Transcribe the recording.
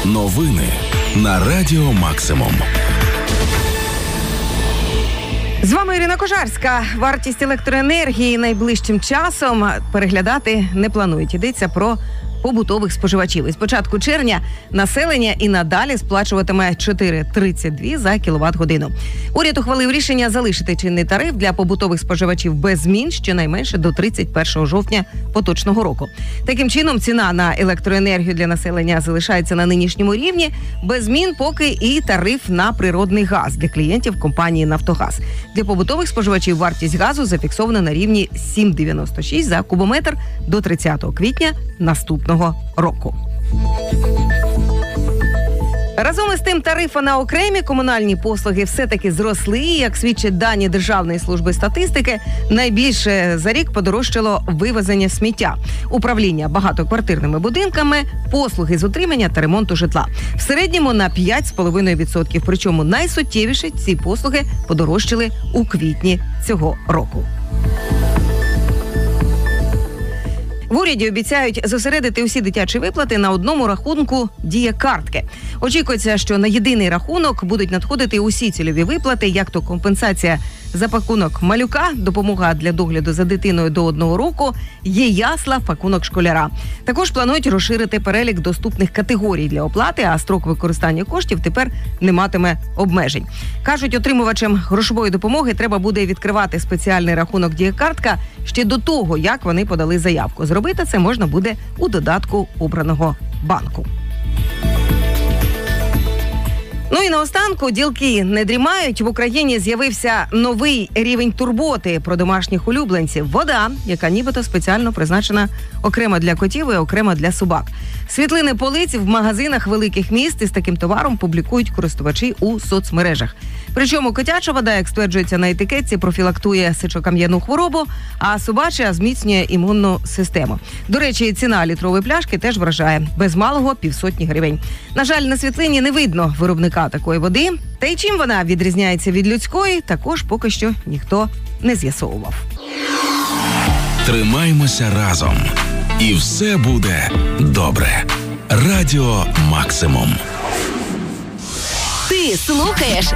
Новини на Радіо Максимум. З вами Ірина Кожарська. Вартість електроенергії найближчим часом переглядати не планують. Йдеться про побутових споживачів. Із початку червня населення і надалі сплачуватиме 4,32 за кіловат-годину. Уряд ухвалив рішення залишити чинний тариф для побутових споживачів без змін щонайменше до 31 жовтня поточного року. Таким чином, ціна на електроенергію для населення залишається на нинішньому рівні, без змін поки і тариф на природний газ для клієнтів компанії «Нафтогаз». Для побутових споживачів вартість газу зафіксована на рівні 7,96 за кубометр до 30 квітня наступного року. Разом із тим, тарифи на окремі комунальні послуги все-таки зросли. Як свідчать дані Державної служби статистики, найбільше за рік подорожчало вивезення сміття, управління багатоквартирними будинками, послуги з утримання та ремонту житла. В середньому на 5,5%. Причому найсуттєвіше ці послуги подорожчали у квітні цього року. В уряді обіцяють зосередити усі дитячі виплати на одному рахунку «Дія-картки». Очікується, що на єдиний рахунок будуть надходити усі цільові виплати, як то компенсація за пакунок малюка, допомога для догляду за дитиною до 1 року, є ясла, пакунок школяра. Також планують розширити перелік доступних категорій для оплати, а строк використання коштів тепер не матиме обмежень. Кажуть, отримувачам грошової допомоги треба буде відкривати спеціальний рахунок «Дія-картка» ще до того, як вони подали заявку. Зробити це можна буде у додатку обраного банку. Ну і наостанку, ділки не дрімають. В Україні з'явився новий рівень турботи про домашніх улюбленців. Вода, яка нібито спеціально призначена окремо для котів і окремо для собак. Світлини полиць в магазинах великих міст із таким товаром публікують користувачі у соцмережах. Причому котяча вода, як стверджується на етикетці, профілактує сечокам'яну хворобу, а собача зміцнює імунну систему. До речі, ціна літрової пляшки теж вражає. Без малого 500 гривень. На жаль, на світлині не видно виробника такої води. Та й чим вона відрізняється від людської, також поки що ніхто не з'ясовував. Тримаймося разом. І все буде добре. Радіо Максимум. Ти слухаєш